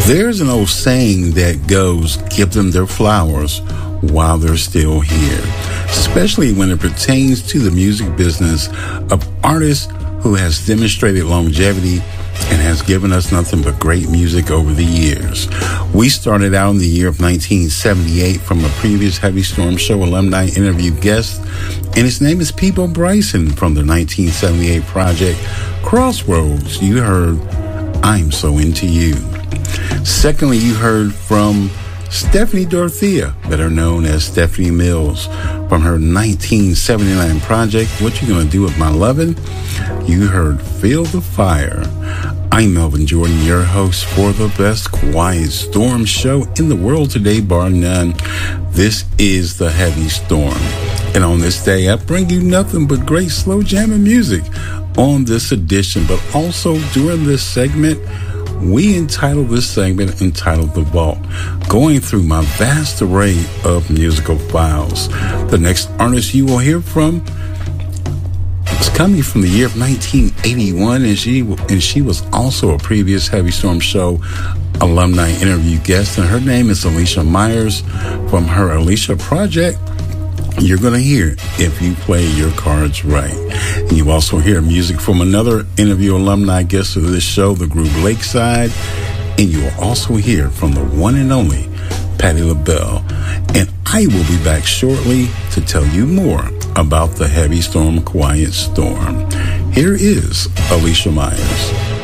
There's an old saying that goes, give them their flowers while they're still here, especially when it pertains to the music business of artists who has demonstrated longevity and has given us nothing but great music over the years. We started out in the year of 1978 from a previous Heavy Storm Show alumni interview guest, and his name is Peabo Bryson from the 1978 project Crossroads. You heard I'm So Into You. Secondly, you heard from Stephanie Dorothea, better known as Stephanie Mills, from her 1979 project, What You Gonna Do With My Lovin'? You heard Feel the Fire. I'm Melvin Jordan, your host for the best Quiet Storm show in the world today, bar none. This is the Heavy Storm. And on this day, I bring you nothing but great slow jamming music on this edition, but also during this segment, we entitled this segment The Vault, going through my vast array of musical files. The next artist you will hear from is coming from the year of 1981, and she was also a previous Heavy Storm Show alumni interview guest, and her name is Alicia Myers from her Alicia project. You're going to hear If You Play Your Cards Right. And you also hear music from another interview alumni guest of this show, the group Lakeside. And you will also hear from the one and only Patti LaBelle. And I will be back shortly to tell you more about the Heavy Storm, Quiet Storm. Here is Alicia Myers.